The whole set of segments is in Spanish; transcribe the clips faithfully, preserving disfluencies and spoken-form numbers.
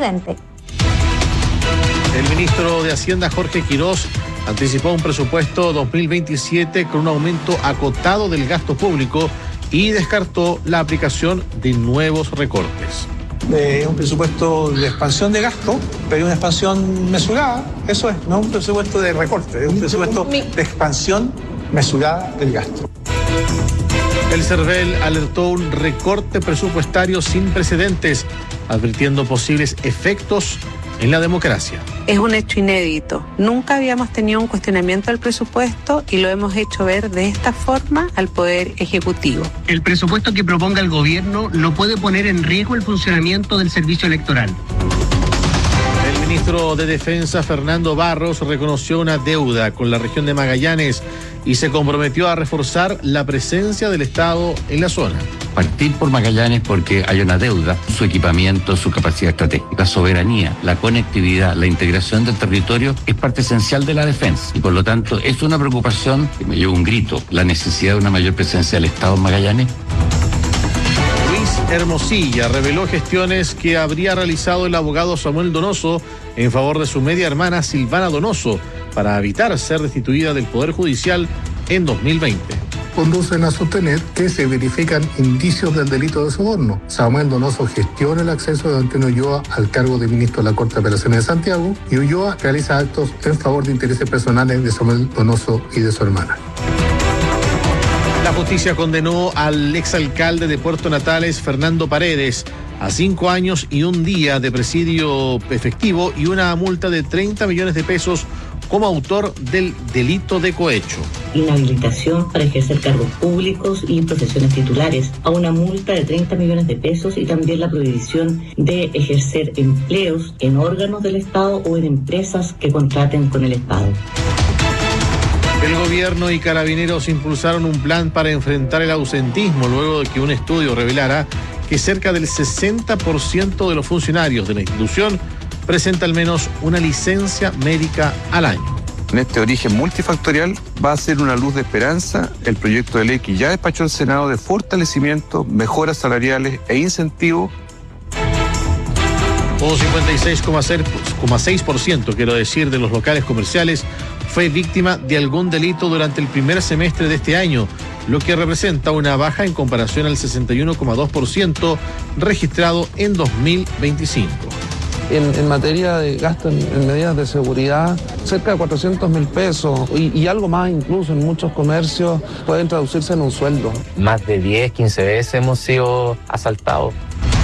presidente. El ministro de Hacienda, Jorge Quirós, anticipó un presupuesto dos mil veintisiete con un aumento acotado del gasto público y descartó la aplicación de nuevos recortes. Es eh, un presupuesto de expansión de gasto, pero una expansión mesurada, eso es, no un presupuesto de recorte, es un presupuesto de expansión mesurada del gasto. El CERVEL alertó un recorte presupuestario sin precedentes, advirtiendo posibles efectos en la democracia. Es un hecho inédito. Nunca habíamos tenido un cuestionamiento al presupuesto y lo hemos hecho ver de esta forma al Poder Ejecutivo. El presupuesto que proponga el gobierno no puede poner en riesgo el funcionamiento del servicio electoral. El ministro de Defensa, Fernando Barros, reconoció una deuda con la región de Magallanes y se comprometió a reforzar la presencia del Estado en la zona. Partir por Magallanes porque hay una deuda, su equipamiento, su capacidad estratégica, la soberanía, la conectividad, la integración del territorio es parte esencial de la defensa y por lo tanto es una preocupación que me lleva un grito, la necesidad de una mayor presencia del Estado en Magallanes. Luis Hermosilla reveló gestiones que habría realizado el abogado Samuel Donoso en favor de su media hermana Silvana Donoso para evitar ser destituida del Poder Judicial en dos mil veinte. Conducen a sostener que se verifican indicios del delito de soborno. Samuel Donoso gestiona el acceso de Antonio Ulloa al cargo de ministro de la Corte de Apelaciones de Santiago y Ulloa realiza actos en favor de intereses personales de Samuel Donoso y de su hermana. La justicia condenó al exalcalde de Puerto Natales, Fernando Paredes, a cinco años y un día de presidio efectivo y una multa de treinta millones de pesos como autor del delito de cohecho. Inhabilitación para ejercer cargos públicos y profesiones titulares, a una multa de treinta millones de pesos y también la prohibición de ejercer empleos en órganos del Estado o en empresas que contraten con el Estado. El gobierno y carabineros impulsaron un plan para enfrentar el ausentismo luego de que un estudio revelara que cerca del sesenta por ciento de los funcionarios de la institución presenta al menos una licencia médica al año. En este origen multifactorial va a ser una luz de esperanza el proyecto de ley que ya despachó el Senado de fortalecimiento, mejoras salariales e incentivos. Un cincuenta y seis coma seis por ciento, quiero decir, de los locales comerciales fue víctima de algún delito durante el primer semestre de este año, lo que representa una baja en comparación al sesenta y uno coma dos por ciento registrado en dos mil veinticinco. En, en materia de gasto en, en medidas de seguridad, cerca de cuatrocientos mil pesos y, y algo más incluso en muchos comercios pueden traducirse en un sueldo. Más de diez, quince veces hemos sido asaltados.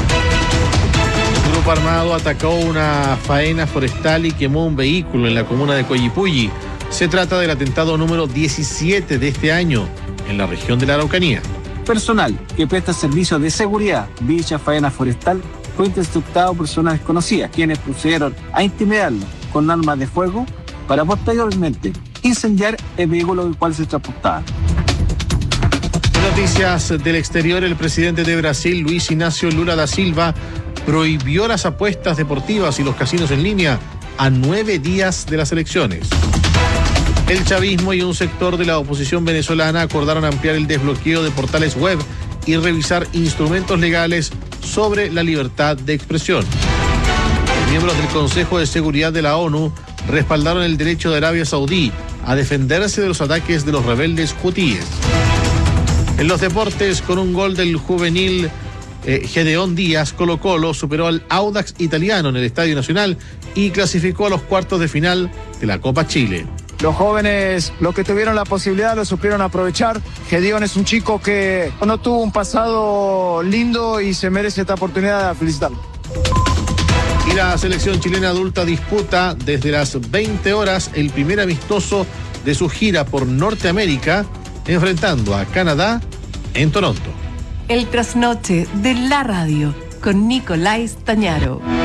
Un grupo armado atacó una faena forestal y quemó un vehículo en la comuna de Coyipulli. Se trata del atentado número diecisiete de este año en la región de la Araucanía. Personal que presta servicios de seguridad dicha faena forestal fue interceptado por personas desconocidas, quienes procedieron a intimidarlo con armas de fuego para posteriormente incendiar el vehículo del cual se transportaba. En noticias del exterior, el presidente de Brasil, Luis Ignacio Lula da Silva, prohibió las apuestas deportivas y los casinos en línea a nueve días de las elecciones. El chavismo y un sector de la oposición venezolana acordaron ampliar el desbloqueo de portales web y revisar instrumentos legales sobre la libertad de expresión. Los miembros del Consejo de Seguridad de la ONU respaldaron el derecho de Arabia Saudí a defenderse de los ataques de los rebeldes hutíes. En los deportes, con un gol del juvenil eh, Gedeón Díaz, Colo-Colo superó al Audax italiano en el Estadio Nacional y clasificó a los cuartos de final de la Copa Chile. Los jóvenes, los que tuvieron la posibilidad, lo supieron aprovechar. Gedeón es un chico que no tuvo un pasado lindo y se merece esta oportunidad de felicitarlo. Y la selección chilena adulta disputa desde las veinte horas el primer amistoso de su gira por Norteamérica, enfrentando a Canadá en Toronto. El trasnoche de la radio con Nicolás Tañaro.